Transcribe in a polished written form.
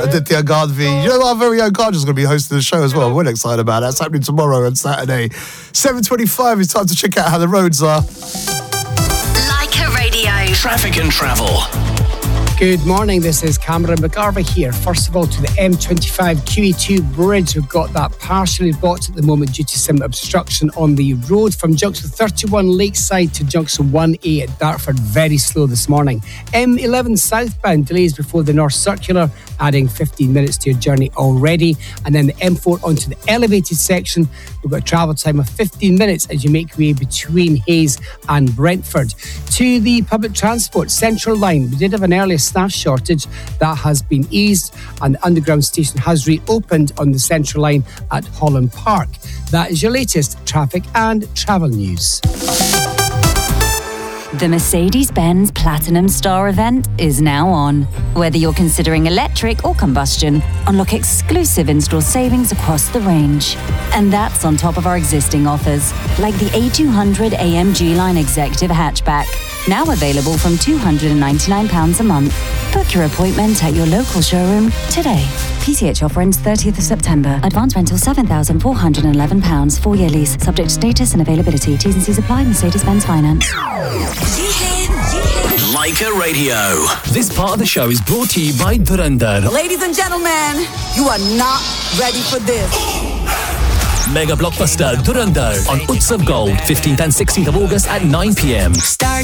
Aditya Gadvi. You know, our very own Garja's going to be hosting the show as well. We're excited about that. It's happening tomorrow on Saturday. 7:25, it's time to check out how the roads are. Leica Radio. Traffic and travel. Good morning, this is Cameron McGarvey here. First of all, to the M25 QE2 bridge, we've got that partially blocked at the moment due to some obstruction on the road from junction 31 Lakeside to junction 1A at Dartford. Very slow this morning. M11 southbound, delays before the North Circular, adding 15 minutes to your journey already. And then the M4 onto the elevated section, we've got a travel time of 15 minutes as you make your way between Hayes and Brentford. To the public transport, Central Line, we did have an earlier staff shortage that has been eased, and the underground station has reopened on the Central Line at Holland Park. That is your latest traffic and travel news. The Mercedes-Benz Platinum Star event is now on. Whether you're considering electric or combustion, unlock exclusive in-store savings across the range. And that's on top of our existing offers, like the A200 AMG Line Executive Hatchback, now available from £299 a month. Book your appointment at your local showroom today. PCH offer ends 30th of September. Advance rental £7,411. 4-year lease. Subject to status and availability. T's and C's apply. Mercedes-Benz Finance. Leica Radio. This part of the show is brought to you by Dhurandhar. Ladies and gentlemen, you are not ready for this. Mega blockbuster Dhurandhar on Utsav Gold, 15th and 16th of August at 9 p.m.